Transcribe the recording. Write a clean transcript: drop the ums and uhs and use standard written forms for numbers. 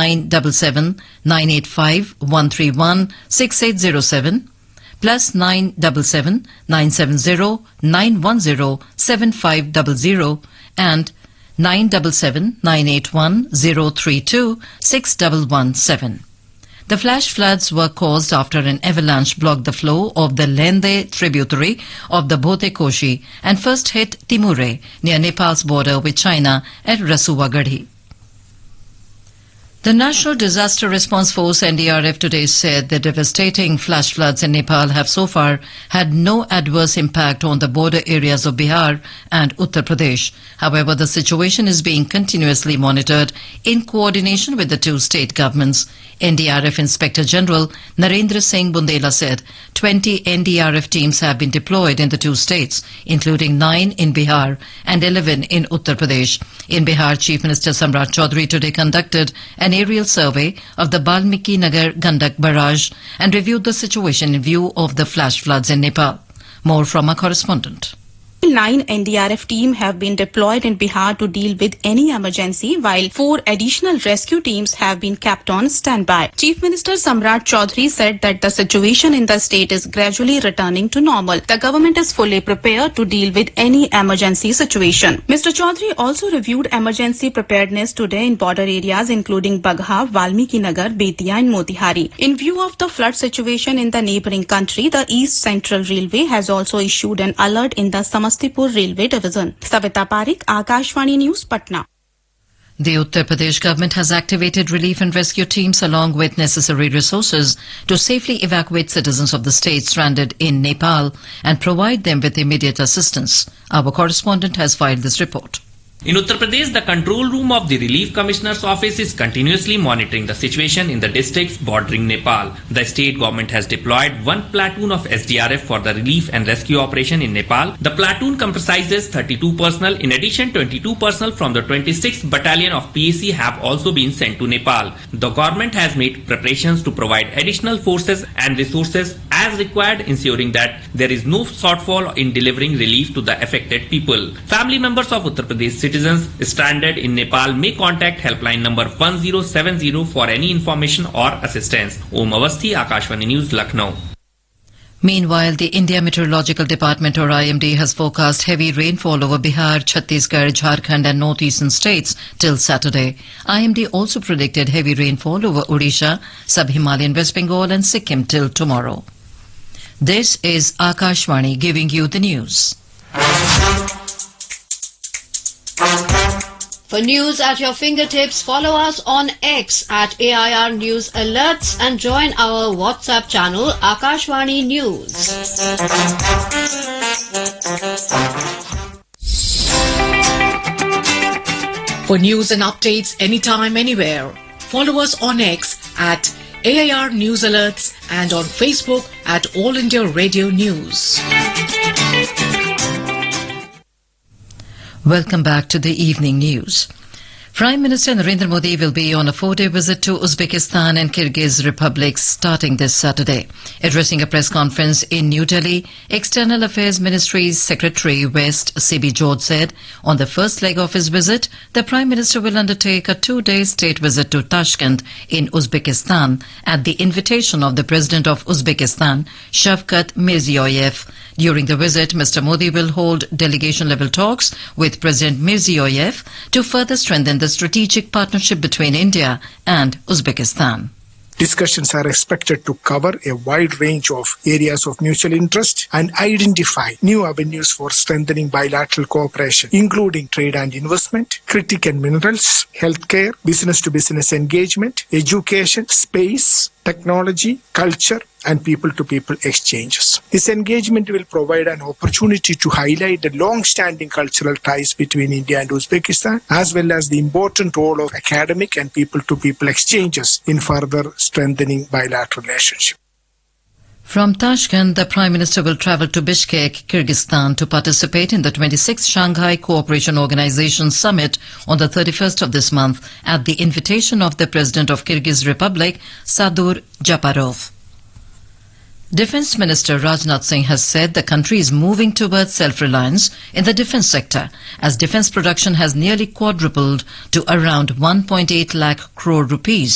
+977 985 131 6807 +977 970 910 7500 and 977 981 032 6117. The flash floods were caused after an avalanche blocked the flow of the Lende tributary of the Bhote Koshi and first hit Timure near Nepal's border with China at Rasuwa-Garhi. The National Disaster Response Force NDRF today said the devastating flash floods in Nepal have so far had no adverse impact on the border areas of Bihar and Uttar Pradesh. However, the situation is being continuously monitored in coordination with the two state governments. NDRF Inspector General Narendra Singh Bundela said 20 NDRF teams have been deployed in the two states, including 9 in Bihar and 11 in Uttar Pradesh. In Bihar, Chief Minister Samrat Chaudhary today conducted an aerial survey of the Balmiki Nagar Gandak barrage and reviewed the situation in view of the flash floods in Nepal. More from our correspondent. 9 NDRF teams have been deployed in Bihar to deal with any emergency, while 4 additional rescue teams have been kept on standby. Chief Minister Samrat Chaudhary said that the situation in the state is gradually returning to normal. The government is fully prepared to deal with any emergency situation. Mr. Chaudhary also reviewed emergency preparedness today in border areas including Bagha, Valmiki Nagar, Betia and Motihari. In view of the flood situation in the neighbouring country, the East Central Railway has also issued an alert in the Samastipur Railway Division. Savita Parik, Akashvani News, Patna. The Uttar Pradesh government has activated relief and rescue teams along with necessary resources to safely evacuate citizens of the state stranded in Nepal and provide them with immediate assistance. Our correspondent has filed this report. In Uttar Pradesh, the control room of the Relief Commissioner's office is continuously monitoring the situation in the districts bordering Nepal. The state government has deployed 1 platoon of SDRF for the relief and rescue operation in Nepal. The platoon comprises 32 personnel. In addition, 22 personnel from the 26th Battalion of PAC have also been sent to Nepal. The government has made preparations to provide additional forces and resources as required, ensuring that there is no shortfall in delivering relief to the affected people. Family members of Uttar Pradesh citizens stranded in Nepal may contact helpline number 1070 for any information or assistance. Om Avasthi, Akashvani News, Lucknow. Meanwhile, the India Meteorological Department or IMD has forecast heavy rainfall over Bihar, Chhattisgarh, Jharkhand and northeastern states till Saturday. IMD also predicted heavy rainfall over Odisha, Sub-Himalayan West Bengal and Sikkim till tomorrow. This is Akashvani giving you the news. For news at your fingertips, follow us on X at AIR News Alerts and join our WhatsApp channel Akashvani News. For news and updates anytime, anywhere, follow us on X at AIR News Alerts and on Facebook at All India Radio News. Welcome back to the evening news. Prime Minister Narendra Modi will be on a 4-day visit to Uzbekistan and Kyrgyz republics starting this Saturday. Addressing a press conference in New Delhi, External Affairs Ministry's Secretary West C.B. George said on the first leg of his visit, the Prime Minister will undertake a 2-day state visit to Tashkent in Uzbekistan at the invitation of the President of Uzbekistan, Shavkat Mirziyoyev. During the visit, Mr. Modi will hold delegation-level talks with President Mirziyoyev to further strengthen the strategic partnership between India and Uzbekistan. Discussions are expected to cover a wide range of areas of mutual interest and identify new avenues for strengthening bilateral cooperation, including trade and investment, critical minerals, healthcare, business-to-business engagement, education, space, technology, culture, and people-to-people exchanges. This engagement will provide an opportunity to highlight the long-standing cultural ties between India and Uzbekistan, as well as the important role of academic and people-to-people exchanges in further strengthening bilateral relationship. From Tashkent, the Prime Minister will travel to Bishkek, Kyrgyzstan to participate in the 26th Shanghai Cooperation Organization Summit on the 31st of this month at the invitation of the President of Kyrgyz Republic, Sadur Japarov. Defence Minister Rajnath Singh has said the country is moving towards self-reliance in the defence sector as defence production has nearly quadrupled to around 1.8 lakh crore rupees